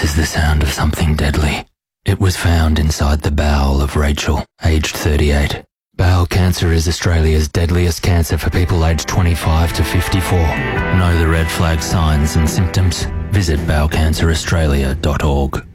This is the sound of something deadly. It was found inside the bowel of Rachel, aged 38. Bowel cancer is Australia's deadliest cancer for people aged 25 to 54. Know the red flag signs and symptoms? Visit bowelcanceraustralia.org.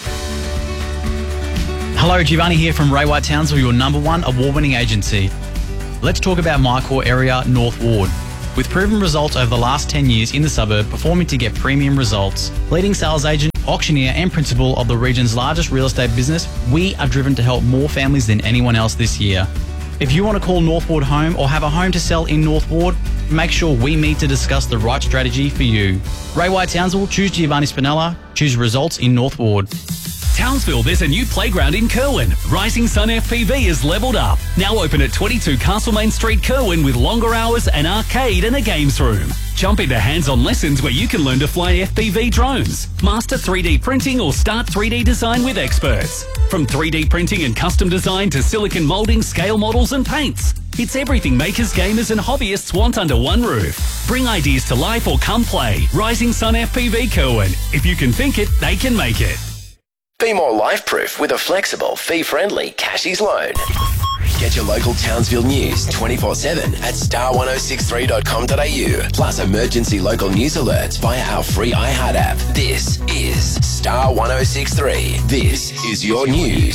Hello, Giovanni here from Ray White Townsville, your #1 award-winning agency. Let's talk about my core area, North Ward. With proven results over the last 10 years in the suburb, performing to get premium results, leading sales agent, auctioneer and principal of the region's largest real estate business, we are driven to help more families than anyone else this year. If you want to call North Ward home or have a home to sell in North Ward, make sure we meet to discuss the right strategy for you. Ray White Townsville, choose Giovanni Spinella, choose results in North Ward. Townsville, there's a new playground in Kerwin. Rising Sun FPV is levelled up. Now open at 22 Castlemaine Street, Kerwin, with longer hours, an arcade and a games room. Jump into hands-on lessons where you can learn to fly FPV drones, master 3D printing or start 3D design with experts. From 3D printing and custom design to silicon moulding, scale models and paints. It's everything makers, gamers and hobbyists want under one roof. Bring ideas to life or come play. Rising Sun FPV Kerwin. If you can think it, they can make it. Be more life-proof with a flexible, fee-friendly Cashies loan. Get your local Townsville news 24/7 at star1063.com.au. Plus emergency local news alerts via our free iHeart app. This is Star 1063. This is your news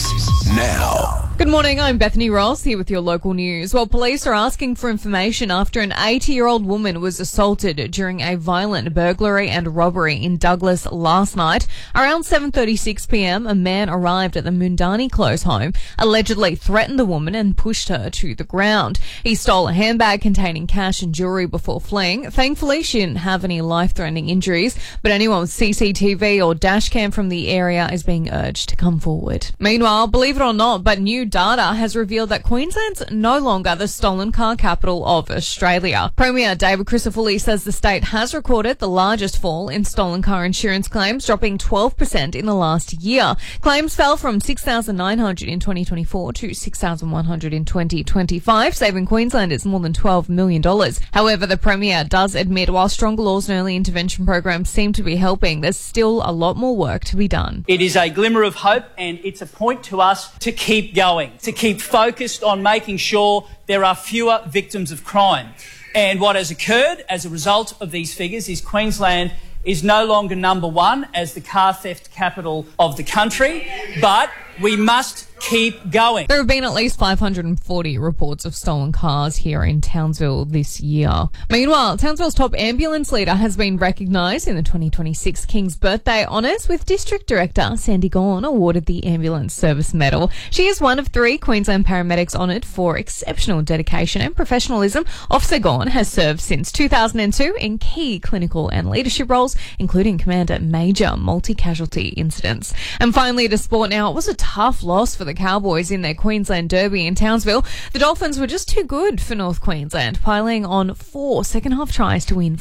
now. Good morning, I'm Bethany Ross here with your local news. Well, police are asking for information after an 80-year-old woman was assaulted during a violent burglary and robbery in Douglas last night. Around 7:36 p.m, a man arrived at the Mundani Close home, allegedly threatened the woman and pushed her to the ground. He stole a handbag containing cash and jewellery before fleeing. Thankfully, she didn't have any life-threatening injuries, but anyone with CCTV or dash cam from the area is being urged to come forward. Meanwhile, believe it or not, but new data has revealed that Queensland's no longer the stolen car capital of Australia. Premier David Crisafulli says the state has recorded the largest fall in stolen car insurance claims, dropping 12% in the last year. Claims fell from 6,900 in 2024 to 6,100 in 2025, saving Queenslanders more than $12 million. However, the Premier does admit while stronger laws and early intervention programs seem to be helping, there's still a lot more work to be done. It is a glimmer of hope and it's a point to us to keep going, to keep focused on making sure there are fewer victims of crime. And what has occurred as a result of these figures is Queensland is no longer #1 as the car theft capital of the country, but we must keep going. There have been at least 540 reports of stolen cars here in Townsville this year. Meanwhile, Townsville's top ambulance leader has been recognised in the 2026 King's Birthday Honours, with District Director Sandy Gawn awarded the Ambulance Service Medal. She is one of 3 Queensland paramedics honoured for exceptional dedication and professionalism. Officer Gawn has served since 2002 in key clinical and leadership roles, including command at major multi-casualty incidents. And finally, to sport now, it was a tough loss for the Cowboys in their Queensland Derby in Townsville. The Dolphins were just too good for North Queensland, piling on 4 second-half tries to win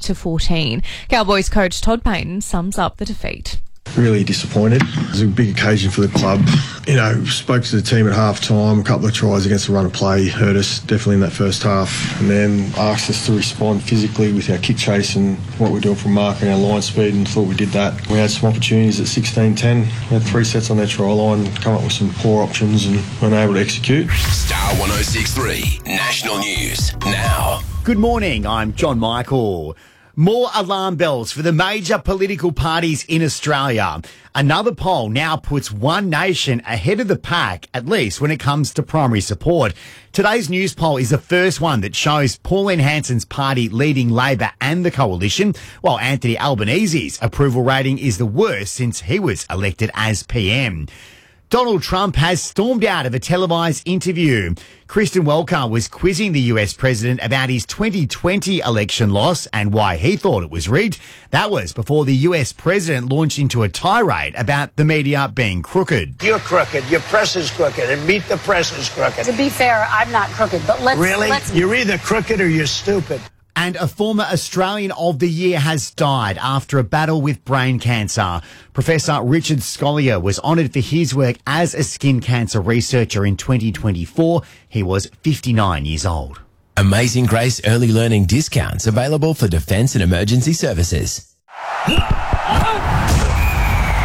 40-14. Cowboys coach Todd Payton sums up the defeat. Really disappointed. It was a big occasion for the club. Spoke to the team at half-time. A couple of tries against the run of play hurt us definitely in that first half, and then asked us to respond physically with our kick chase and what we're doing from mark and our line speed, and thought we did that. We had some opportunities at 16-10. We had 3 sets on their try line, come up with some poor options and weren't able to execute. Star 1063 National News now. Good morning, I'm John Michael. More alarm bells for the major political parties in Australia. Another poll now puts One Nation ahead of the pack, at least when it comes to primary support. Today's news poll is the first one that shows Pauline Hanson's party leading Labor and the coalition, while Anthony Albanese's approval rating is the worst since he was elected as PM. Donald Trump has stormed out of a televised interview. Kristen Welker was quizzing the US president about his 2020 election loss and why he thought it was rigged. That was before the US president launched into a tirade about the media being crooked. You're crooked. Your press is crooked. And Meet the Press is crooked. To be fair, I'm not crooked, but let's... Really? You're either crooked or you're stupid. And a former Australian of the Year has died after a battle with brain cancer. Professor Richard Scolyer was honoured for his work as a skin cancer researcher in 2024. He was 59 years old. Amazing Grace early learning discounts available for defence and emergency services.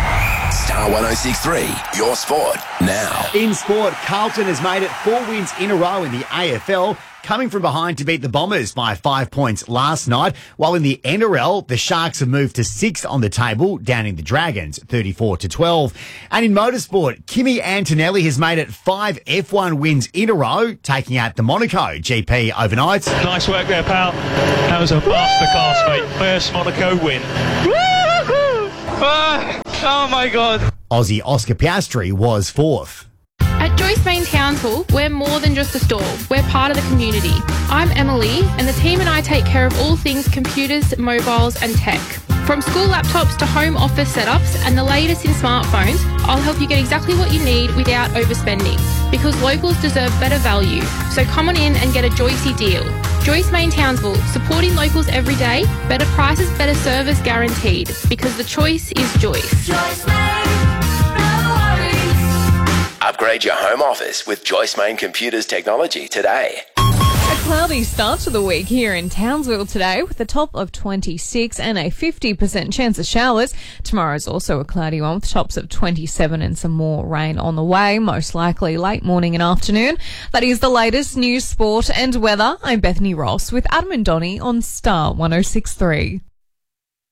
Star 106.3, your sport now. In sport, Carlton has made it 4 wins in a row in the AFL, coming from behind to beat the Bombers by 5 points last night, while in the NRL, the Sharks have moved to 6th on the table, downing the Dragons 34-12. And in motorsport, Kimi Antonelli has made it 5 F1 wins in a row, taking out the Monaco GP overnight. Nice work there, pal. That was a masterclass, mate. First Monaco win. Oh my God. Aussie Oscar Piastri was 4th. At Joyce Main Townsville, we're more than just a store. We're part of the community. I'm Emily, and the team and I take care of all things computers, mobiles, and tech. From school laptops to home office setups and the latest in smartphones, I'll help you get exactly what you need without overspending. Because locals deserve better value. So come on in and get a Joycey deal. Joyce Main Townsville, supporting locals every day. Better prices, better service guaranteed. Because the choice is Joyce. Joyce Main, no worries. Upgrade your home office with Joyce Main Computers technology today. A cloudy start to the week here in Townsville today with a top of 26 and a 50% chance of showers. Tomorrow's also a cloudy one with tops of 27 and some more rain on the way, most likely late morning and afternoon. That is the latest news, sport and weather. I'm Bethany Ross with Adam and Donnie on Star 106.3.